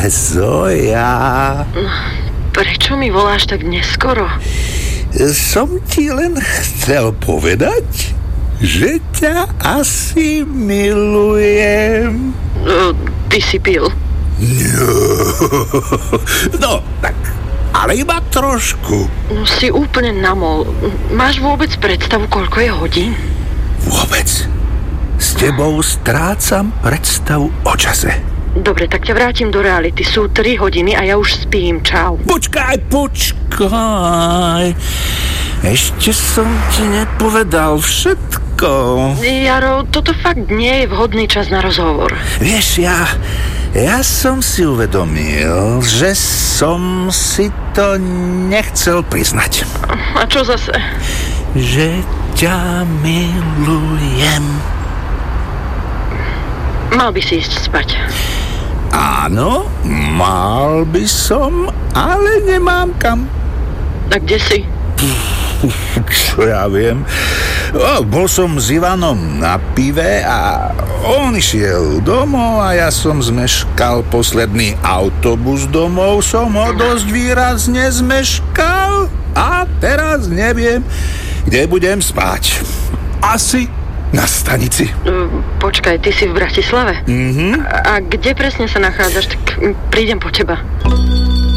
Zoja. Prečo mi voláš tak neskoro? Som ti len chcel povedať, že ťa asi milujem. Ty si pil. No, tak, ale iba trošku. No, si úplne namol. Máš vôbec predstavu, koľko je hodín? Vôbec. S tebou strácam predstavu o čase. Dobre, tak ťa vrátim do reality. Sú 3 hodiny a ja už spím. Čau. Počkaj. Ešte som ti nepovedal všetko. Jaro, toto fakt nie je vhodný čas na rozhovor. Vieš, ja som si uvedomil, že som si to nechcel priznať. A čo zase? Že ťa milujem. Mal by si ísť spať. Áno, mal by som, ale nemám kam. A kde si? Čo ja viem. Bol som s Ivanom na pive a on išiel domov a ja som zmeškal posledný autobus domov. Som ho dosť výrazne zmeškal a teraz neviem, kde budem spať. Asi na stanici. Počkaj, ty si v Bratislave? Mhm. A kde presne sa nachádzaš? Tak prídem po teba.